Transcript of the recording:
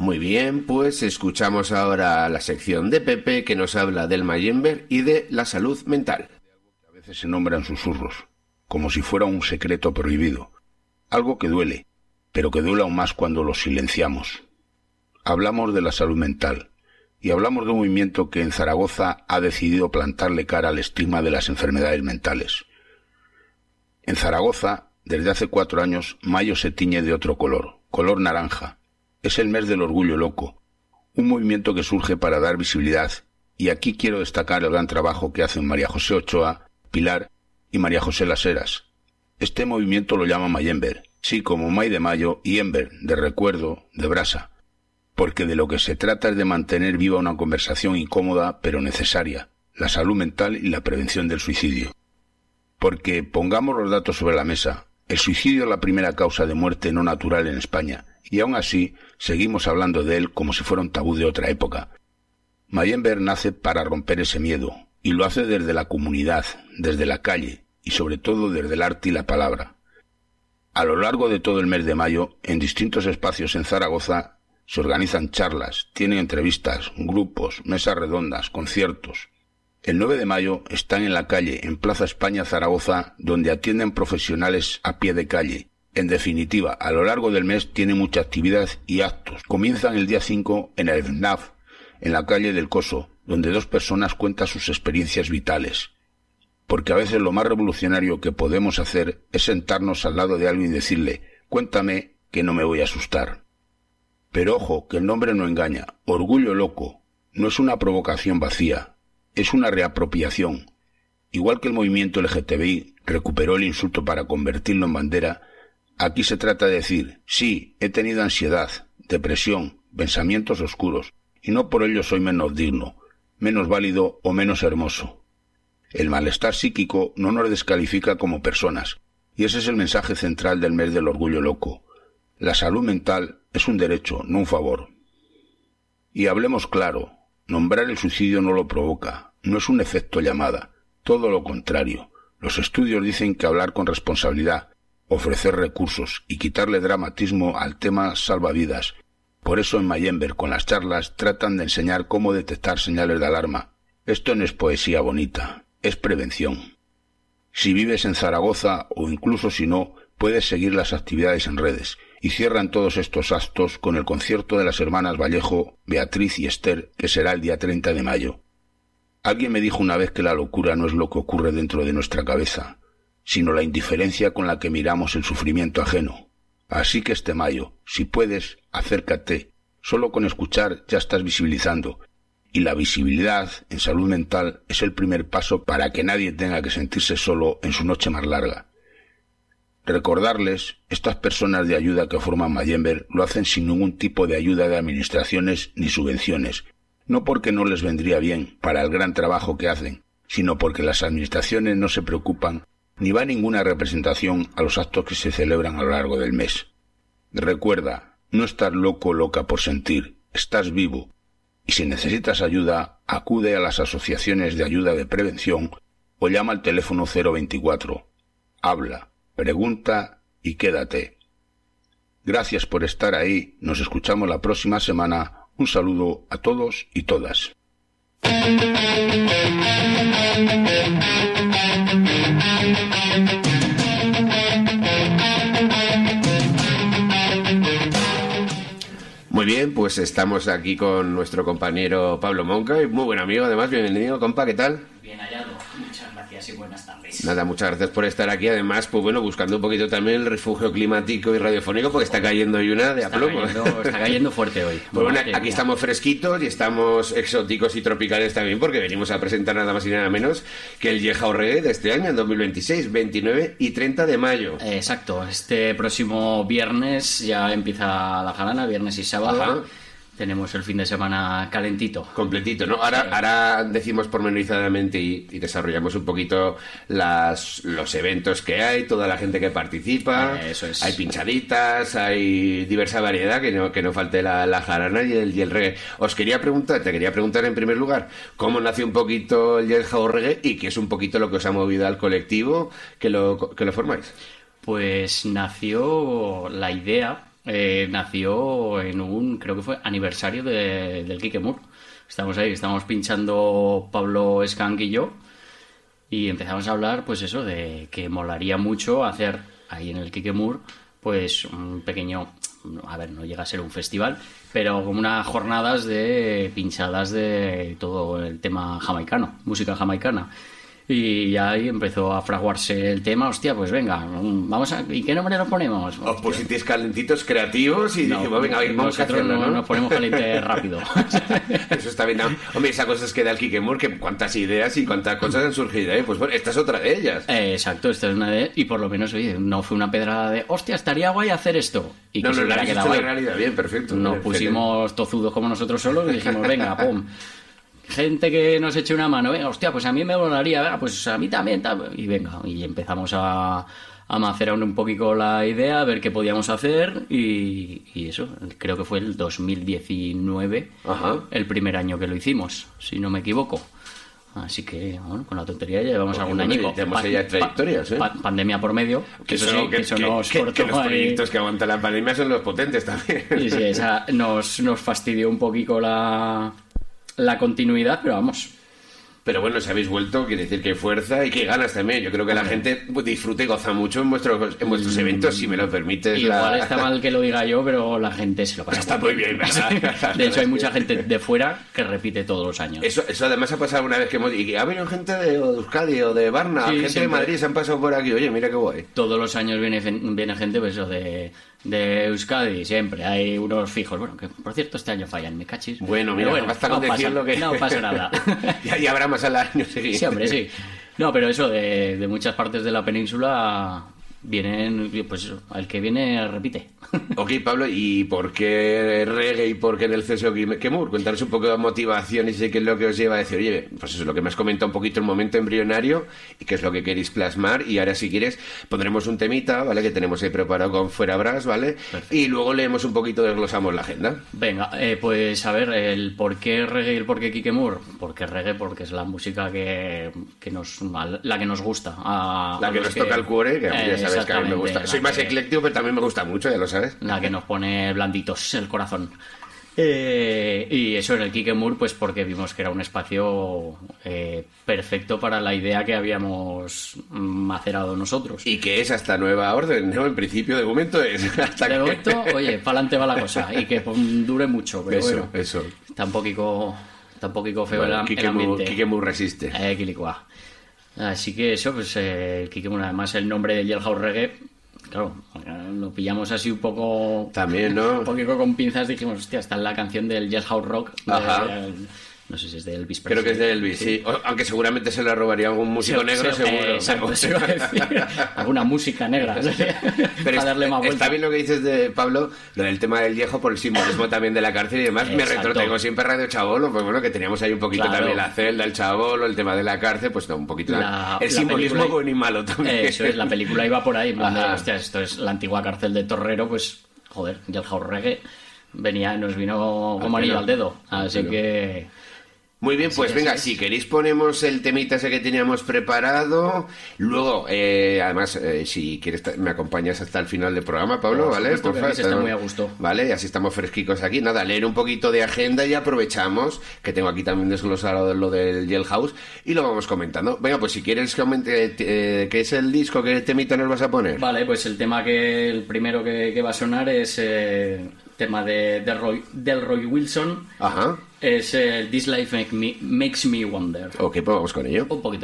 Muy bien, pues escuchamos ahora la sección de Pepe que nos habla del Mayember y de la salud mental. A veces se nombran susurros, como si fuera un secreto prohibido. Algo que duele, pero que duele aún más cuando lo silenciamos. Hablamos de la salud mental y hablamos de un movimiento que en Zaragoza ha decidido plantarle cara al estigma de las enfermedades mentales. En Zaragoza, desde hace 4 años, mayo se tiñe de otro color naranja. Es el mes del orgullo loco, un movimiento que surge para dar visibilidad, y aquí quiero destacar el gran trabajo que hacen María José Ochoa, Pilar y María José Las Heras. Este movimiento lo llama Mayember, sí, como May de mayo y Ember, de recuerdo, de brasa, porque de lo que se trata es de mantener viva una conversación incómoda pero necesaria, la salud mental y la prevención del suicidio. Porque, pongamos los datos sobre la mesa, el suicidio es la primera causa de muerte no natural en España, y aún así seguimos hablando de él como si fuera un tabú de otra época. Mayember nace para romper ese miedo, y lo hace desde la comunidad, desde la calle, y sobre todo desde el arte y la palabra. A lo largo de todo el mes de mayo, en distintos espacios en Zaragoza, se organizan charlas, tienen entrevistas, grupos, mesas redondas, conciertos. El 9 de mayo están en la calle, en Plaza España, Zaragoza, donde atienden profesionales a pie de calle. En definitiva, a lo largo del mes tiene mucha actividad y actos. Comienzan el día 5 en el FNAF, en la calle del Coso, donde 2 personas cuentan sus experiencias vitales. Porque a veces lo más revolucionario que podemos hacer es sentarnos al lado de alguien y decirle, cuéntame que no me voy a asustar. Pero ojo, que el nombre no engaña. Orgullo loco no es una provocación vacía, es una reapropiación. Igual que el movimiento LGTBI recuperó el insulto para convertirlo en bandera, aquí se trata de decir, sí, he tenido ansiedad, depresión, pensamientos oscuros, y no por ello soy menos digno, menos válido o menos hermoso. El malestar psíquico no nos descalifica como personas, y ese es el mensaje central del mes del orgullo loco. La salud mental es un derecho, no un favor. Y hablemos claro, nombrar el suicidio no lo provoca, no es un efecto llamada, todo lo contrario. Los estudios dicen que hablar con responsabilidad, ofrecer recursos y quitarle dramatismo al tema salva vidas. Por eso en Mayember, con las charlas, tratan de enseñar cómo detectar señales de alarma. Esto no es poesía bonita, es prevención. Si vives en Zaragoza, o incluso si no, puedes seguir las actividades en redes, y cierran todos estos actos con el concierto de las hermanas Vallejo, Beatriz y Esther, que será el día 30 de mayo. Alguien me dijo una vez que la locura no es lo que ocurre dentro de nuestra cabeza, sino la indiferencia con la que miramos el sufrimiento ajeno. Así que este mayo, si puedes, acércate. Solo con escuchar ya estás visibilizando. Y la visibilidad en salud mental es el primer paso para que nadie tenga que sentirse solo en su noche más larga. Recordarles, estas personas de ayuda que forman Mayember lo hacen sin ningún tipo de ayuda de administraciones ni subvenciones. No porque no les vendría bien para el gran trabajo que hacen, sino porque las administraciones no se preocupan ni va ninguna representación a los actos que se celebran a lo largo del mes. Recuerda, no estás loco o loca por sentir, estás vivo, y si necesitas ayuda, acude a las asociaciones de ayuda de prevención o llama al teléfono 024. Habla, pregunta y quédate. Gracias por estar ahí, nos escuchamos la próxima semana. Un saludo a todos y todas. Muy bien, pues estamos aquí con nuestro compañero Pablo Monca, y muy buen amigo además. Bienvenido, compa, ¿qué tal? Bien hallado, muchas gracias y buenas tardes. Nada, muchas gracias por estar aquí. Además, pues bueno, buscando un poquito también el refugio climático y radiofónico, porque está cayendo hoy una de aplomo. Está cayendo fuerte hoy. Pues bueno, aquí estamos fresquitos y estamos exóticos y tropicales también, porque venimos a presentar nada más y nada menos que el Yehao Reggae de este año, en 2026, 29 y 30 de mayo. Exacto, este próximo viernes ya empieza la jarana, viernes y sábado. Ajá. Tenemos el fin de semana calentito. Completito, ¿no? Ahora decimos pormenorizadamente y desarrollamos un poquito los eventos que hay, toda la gente que participa. Eso es. Hay pinchaditas, hay diversa variedad, que no falte la jarana y el reggae. Te quería preguntar en primer lugar, ¿cómo nació un poquito el Yehao Reggae y qué es un poquito lo que os ha movido al colectivo que lo formáis? Pues nació la idea nació en un, creo que fue aniversario del Quique Moore. Estamos ahí, estamos pinchando Pablo Skank y yo, y empezamos a hablar, pues eso, de que molaría mucho hacer ahí en el Quique Moore, pues un pequeño, a ver, no llega a ser un festival, pero como unas jornadas de pinchadas de todo el tema jamaicano, música jamaicana. Y ahí empezó a fraguarse el tema. Hostia, pues venga, vamos a... ¿Y qué nombre nos ponemos? Os pusisteis calentitos, creativos y dijimos, venga, vamos a hacerlo, ¿no? Nos ponemos caliente rápido. Eso está bien. No. Hombre, esa cosa es que da el Quique Moore, que cuántas ideas y cuántas cosas han surgido ahí. Pues bueno, esta es otra de ellas. Exacto, esta es una de... Y por lo menos, oye, no fue una pedrada de, hostia, estaría guay hacer esto. Y no, que no, la quedado hecho ahí. de realidad, bien, perfecto. Nos pusimos tozudos como nosotros solos y dijimos, venga, pum. Gente que nos eche una mano, venga, hostia, pues a mí me molaría, venga, pues a mí también, y venga, y empezamos a macerar un poquito la idea, a ver qué podíamos hacer, y eso, creo que fue el 2019, Ajá. El primer año que lo hicimos, si no me equivoco. Así que, bueno, con la tontería ya llevamos algún añico. Tenemos ya trayectorias, pandemia por medio, que eso sí, que eso nos cortó que los ahí. proyectos que aguantan la pandemia son los potentes también. Y sí, esa nos fastidió un poquito la continuidad, pero vamos. Pero bueno, si habéis vuelto, quiere decir que hay fuerza y que ganas también. Yo creo que la gente disfruta y goza mucho en vuestros eventos, si me lo permites. Igual está mal que lo diga yo, pero la gente se lo pasa. Está muy bien, ¿verdad? De hecho, hay mucha gente de fuera que repite todos los años. Eso además ha pasado una vez que hemos... Y ha venido gente de Euskadi o de Varna, Sí, gente siempre. de Madrid, se han pasado por aquí. Oye, mira qué guay. Todos los años viene gente, pues eso, de Euskadi, siempre. Hay unos fijos. Bueno, que por cierto este año fallan, me cachis. Bueno, mira, pero basta con decirlo que... No pasa nada. y habrá más al año siguiente. Sí, hombre, sí. No, pero eso, de muchas partes de la península vienen, pues eso, el que viene repite. Ok, Pablo, ¿y por qué reggae y por qué en el CSO Quique Moore? Cuéntanos un poco de motivación y sé qué es lo que os lleva a decir, oye, pues eso es lo que me has comentado un poquito el momento embrionario y qué es lo que queréis plasmar, y ahora si quieres pondremos un temita, ¿vale? Que tenemos ahí preparado con Fuera Brass, ¿vale? Perfecto. Y luego leemos un poquito, desglosamos la agenda. Venga, pues a ver, el por qué reggae y el por qué Quique Moore. ¿Por qué reggae? Porque es la música que nos gusta. La que nos toca el cuore, que ya sabes que a mí me gusta. Soy más ecléctico, pero también me gusta mucho, ya lo sabes. La que nos pone blanditos el corazón. Y eso en el Quique Moore, pues porque vimos que era un espacio perfecto para la idea que habíamos macerado nosotros. Y que es hasta nueva orden, ¿no? En principio, de momento es. Hasta de momento, oye, para adelante va la cosa. Y que dure mucho, pero eso, bueno. Eso. Está un poquito feo Bueno, el ambiente. Quique Moore resiste. Quilicua. Así que eso, pues Quique Moore, además el nombre de Jailhouse Reggae, claro, lo pillamos así un poco... También, ¿no? Un poquito con pinzas, dijimos, hostia, está en la canción del Jailhouse Rock. Ajá. No sé si es de Elvis Creo que es de Elvis, sí. Aunque seguramente se la robaría algún músico negro, seguro. Exacto, se iba a decir. Alguna música negra. Pero para darle más vuelta. está bien lo que dices de Pablo, lo del tema del viejo por el simbolismo también de la cárcel y demás. Me Exacto. retrotraigo siempre Radio Chabolo, pues bueno, que teníamos ahí un poquito Claro. también la celda, el Chabolo, el tema de la cárcel, pues no, un poquito el simbolismo película- bueno y malo también. Eso es, la película iba por ahí, en plan de, Ajá. hostia, esto es la antigua cárcel de Torrero, pues, joder, Jailhouse Reggae nos vino como anillo al dedo. Así que... Muy bien, pues Sí, venga, así es. si queréis ponemos el temita ese que teníamos preparado. Luego, además, si quieres me acompañas hasta el final del programa, Pablo, Por ¿vale? supuesto, que aquí se está muy a gusto. Vale, y así estamos fresquicos aquí. Nada, leer un poquito de agenda y aprovechamos, que tengo aquí también desglosado lo del Jailhouse, y lo vamos comentando. Venga, pues si quieres comente qué es el disco, qué temita nos vas a poner. Vale, pues el primero que va a sonar es tema del Roy Wilson. Ajá. Es This Life Makes Me Wonder. Ok, pues vamos con ello. Un poquito.